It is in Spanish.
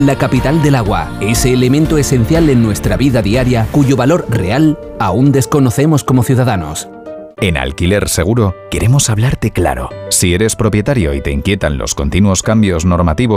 La capital del agua, ese elemento esencial en nuestra vida diaria cuyo valor real aún desconocemos como ciudadanos. En Alquiler Seguro queremos hablarte claro. Si eres propietario y te inquietan los continuos cambios normativos,